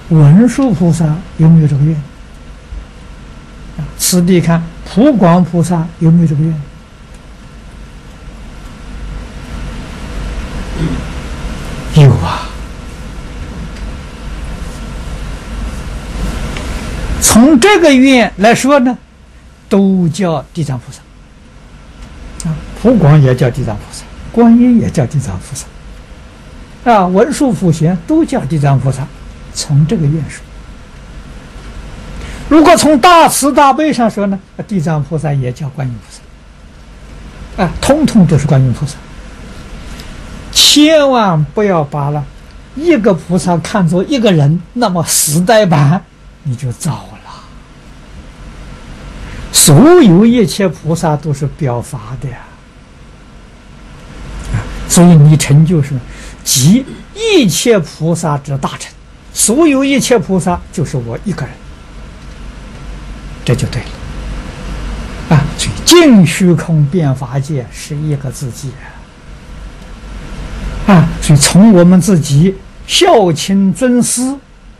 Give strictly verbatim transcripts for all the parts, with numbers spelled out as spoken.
文殊菩萨有没有这个愿？啊，此地看普广菩萨有没有这个愿？有啊。从这个愿来说呢，都叫地藏菩萨。啊，普广也叫地藏菩萨，观音也叫地藏菩萨。啊，文殊普贤都叫地藏菩萨，从这个愿说。如果从大慈大悲上说呢，地藏菩萨也叫观音菩萨，啊，通通都是观音菩萨。千万不要把了一个菩萨看作一个人，那么死呆板，你就糟了。所有一切菩萨都是表法的呀，啊，所以你成就是集一切菩萨之大成，所有一切菩萨就是我一个人，这就对了，啊，所以净虚空遍法界是一个自己啊，啊，所以从我们自己孝亲尊师，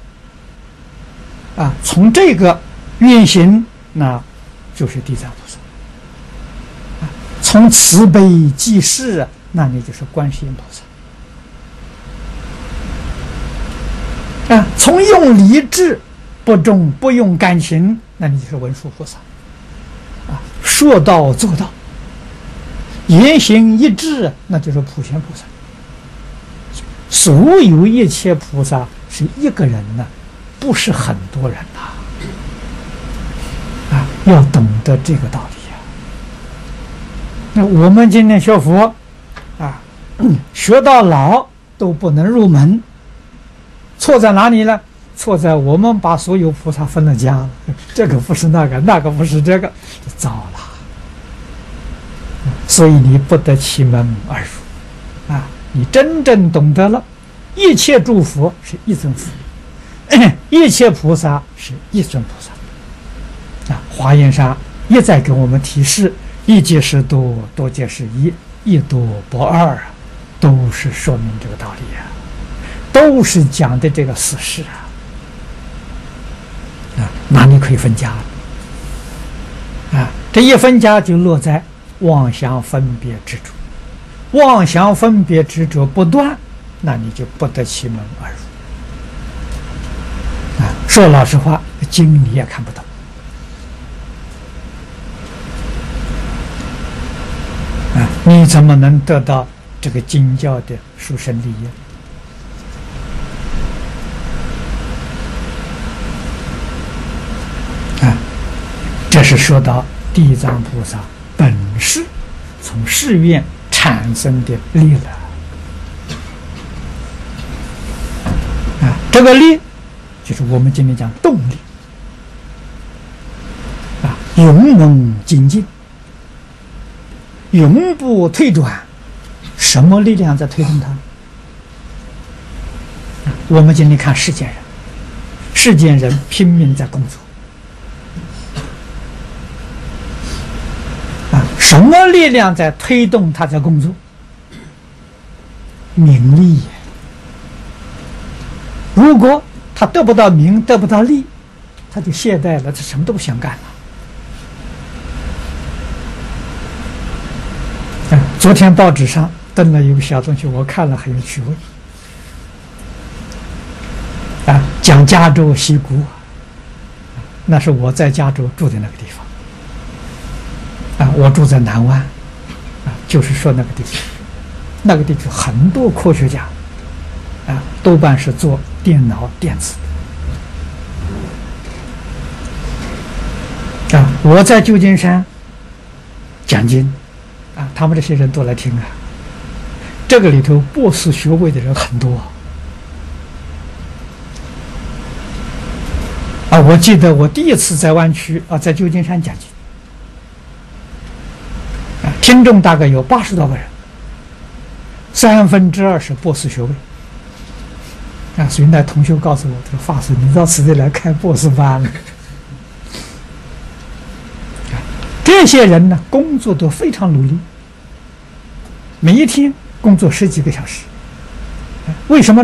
啊，从这个愿行，那就是地藏菩萨，啊，从慈悲济世，那你就是观世音菩萨，啊，从用理智不重不用感情，那你就是文殊菩萨，啊，说到做到，言行一致，那就是普贤菩萨。所有一切菩萨是一个人呢，不是很多人呐。啊，要懂得这个道理呀。那我们今天学佛，啊，学到老都不能入门，错在哪里呢？错在我们把所有菩萨分了家了，这个不是那个，那个不是这个，糟了。所以你不得其门而入，啊，你真正懂得了，一切诸佛是一尊佛，一切菩萨是一尊菩萨。啊，华严上一再给我们提示，一即是多，多即是一，一多不二啊，都是说明这个道理啊，都是讲的这个事实啊。啊，哪里可以分家？啊，这一分家就落在妄想分别执着，妄想分别执着不断，那你就不得其门而入。啊，说老实话，经你也看不懂。啊，你怎么能得到这个经教的殊胜利益？啊，这是说到地藏菩萨本是从誓愿产生的力了。啊，这个力就是我们今天讲动力。啊，勇猛精进。永不退转，什么力量在推动它？我们今天看世间人，世间人拼命在工作，啊，什么力量在推动他在工作？名利。如果他得不到名，得不到利，他就懈怠了，他什么都不想干了。昨天报纸上登了一个小东西，我看了很有趣味。啊，讲加州溪谷，那是我在加州住的那个地方。啊，我住在南湾，啊，就是说那个地方，那个地方很多科学家，啊，多半是做电脑电子的。啊，我在旧金山讲经。啊，他们这些人都来听啊，这个里头博士学位的人很多啊。我记得我第一次在湾区啊，在旧金山讲经，啊，听众大概有八十多个人，三分之二是博士学位。啊，所以那同学告诉我，他说：“法师，你到此地来开博士班了。”这些人呢，工作都非常努力，每一天工作十几个小时。为什么？